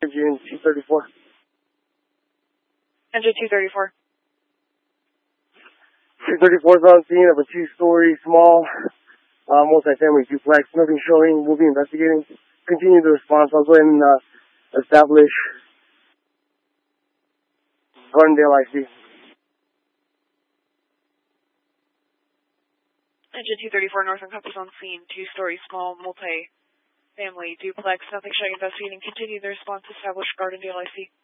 Engine 234. Engine 234. 234 is on scene of a 2-story small multi-family duplex. Nothing showing. We'll be investigating. Continue the response. I'll go ahead and establish Gardendale IC. Engine 234, North Encompass on scene. 2-story small multi-family duplex. Nothing showing. Investigating. Continue the response. Establish Gardendale IC.